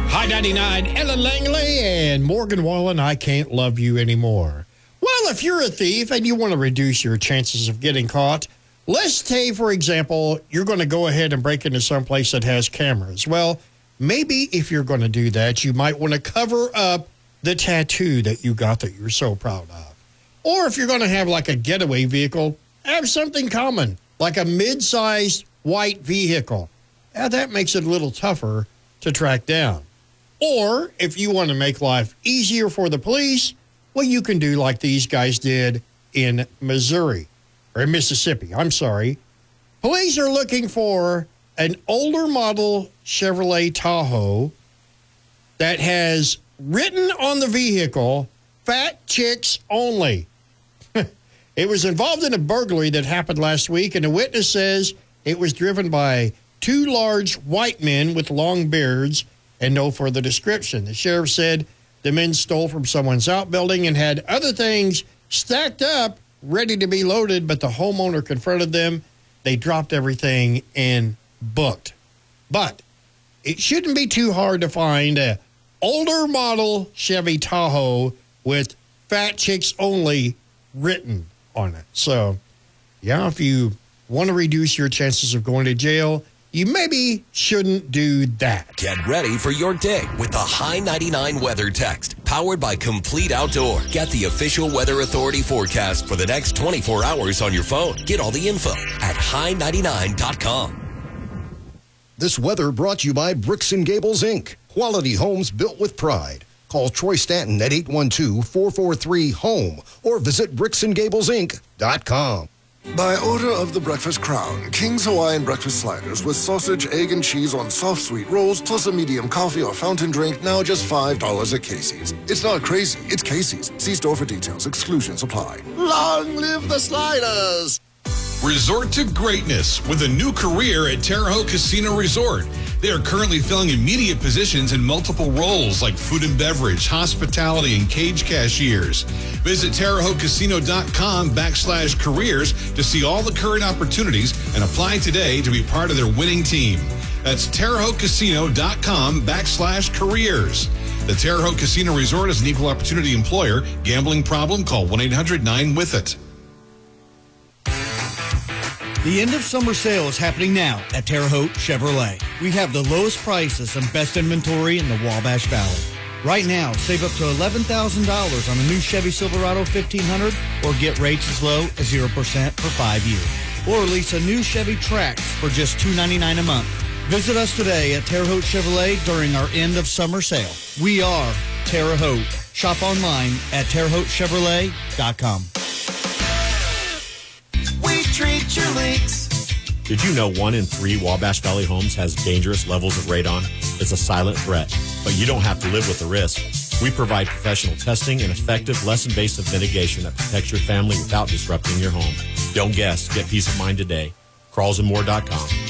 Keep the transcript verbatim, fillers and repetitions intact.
High ninety-nine, Ellen Langley and Morgan Wallen, I Can't Love You Anymore. Well, if you're a thief and you want to reduce your chances of getting caught, let's say, for example, you're going to go ahead and break into some place that has cameras. Well, maybe if you're going to do that, you might want to cover up the tattoo that you got that you're so proud of. Or if you're going to have like a getaway vehicle, have something common, like a mid-sized white vehicle. Now, that makes it a little tougher to track down. Or if you want to make life easier for the police, well, you can do like these guys did in Missouri, or in Mississippi, I'm sorry. Police are looking for an older model Chevrolet Tahoe that has written on the vehicle, "Fat Chicks Only." It was involved in a burglary that happened last week, and a witness says it was driven by two large white men with long beards and no further description. The sheriff said the men stole from someone's outbuilding and had other things stacked up, ready to be loaded, but the homeowner confronted them. They dropped everything and booked. But it shouldn't be too hard to find an older model Chevy Tahoe with "Fat Chicks Only" written on it. So, yeah, if you want to reduce your chances of going to jail, you maybe shouldn't do that. Get ready for your day with the High ninety-nine Weather Text, powered by Complete Outdoor. Get the official Weather Authority forecast for the next twenty-four hours on your phone. Get all the info at high ninety-nine dot com. This weather brought to you by Bricks and Gables, Incorporated. Quality homes built with pride. Call Troy Stanton at eight one two, four four three, HOME or visit bricks and gables inc dot com. By order of the Breakfast Crown, King's Hawaiian Breakfast Sliders with sausage, egg, and cheese on soft sweet rolls, plus a medium coffee or fountain drink, now just five dollars at Casey's. It's not crazy, it's Casey's. See store for details. Exclusions apply. Long live the sliders! Resort to greatness with a new career at Terre Haute Casino Resort. They are currently filling immediate positions in multiple roles like food and beverage, hospitality, and cage cashiers. Visit Terre Haute Casino dot com backslash careers to see all the current opportunities and apply today to be part of their winning team. That's Terre Haute Casino dot com backslash careers. The Terre Haute Casino Resort is an equal opportunity employer. Gambling problem? Call one eight hundred nine with it. The end of summer sale is happening now at Terre Haute Chevrolet. We have the lowest prices and best inventory in the Wabash Valley. Right now, save up to eleven thousand dollars on a new Chevy Silverado fifteen hundred or get rates as low as zero percent for five years. Or lease a new Chevy Trax for just two hundred ninety-nine dollars a month. Visit us today at Terre Haute Chevrolet during our end of summer sale. We are Terre Haute. Shop online at terre haute chevrolet dot com. We treat your leaks. Did you know one in three Wabash Valley homes has dangerous levels of radon? It's a silent threat, but you don't have to live with the risk. We provide professional testing and effective, less invasive mitigation that protects your family without disrupting your home. Don't guess. Get peace of mind today. crawls and more dot com.